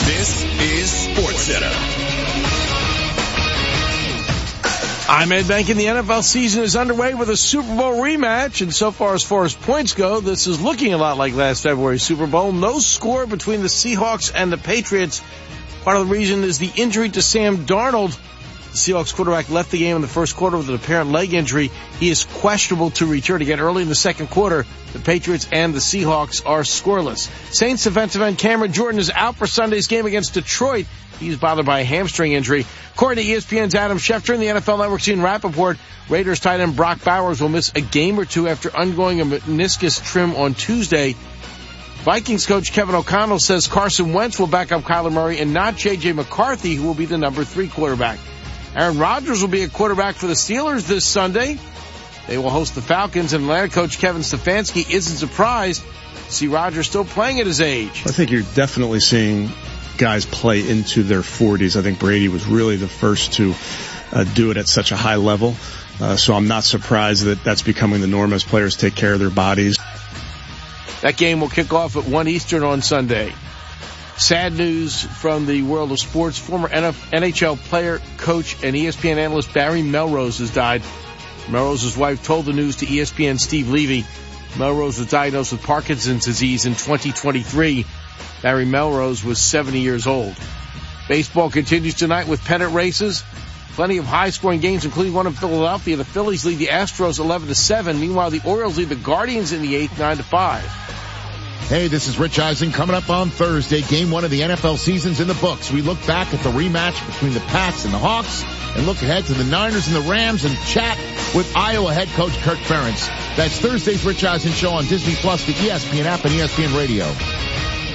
This is SportsCenter. I'm Ed Bank, and the NFL season is underway with a Super Bowl rematch. And so far as points go, this is looking a lot like last February's Super Bowl. No score between the Seahawks and the Patriots. Part of the reason is the injury to Sam Darnold. The Seahawks quarterback left the game in the first quarter with an apparent leg injury. He is questionable to return again early in the second quarter. The Patriots and the Seahawks are scoreless. Saints defensive end Cameron Jordan is out for Sunday's game against Detroit. He's bothered by a hamstring injury. According to ESPN's Adam Schefter and the NFL Network's Ian Rappaport, Raiders tight end Brock Bowers will miss a game or two after undergoing a meniscus trim on Tuesday. Vikings coach Kevin O'Connell says Carson Wentz will back up Kyler Murray and not J.J. McCarthy, who will be the number 3 quarterback. Aaron Rodgers will be a quarterback for the Steelers this Sunday. They will host the Falcons, and Atlanta coach Kevin Stefanski isn't surprised to see Rodgers still playing at his age. I think you're definitely seeing guys play into their 40s. I think Brady was really the first to do it at such a high level. So I'm not surprised that that's becoming the norm as players take care of their bodies. That game will kick off at 1 Eastern on Sunday. Sad news from the world of sports. Former NHL player, coach, and ESPN analyst Barry Melrose has died. Melrose's wife told the news to ESPN's Steve Levy. Melrose was diagnosed with Parkinson's disease in 2023. Barry Melrose was 70 years old. Baseball continues tonight with pennant races. Plenty of high-scoring games, including one in Philadelphia. The Phillies lead the Astros 11-7. Meanwhile, the Orioles lead the Guardians in the 8th, 9-5. Hey, this is Rich Eisen. Coming up on Thursday, Game 1 of the NFL season's in the books. We look back at the rematch between the Pats and the Hawks and look ahead to the Niners and the Rams and chat with Iowa head coach Kirk Ferentz. That's Thursday's Rich Eisen Show on Disney+, the ESPN app, and ESPN Radio.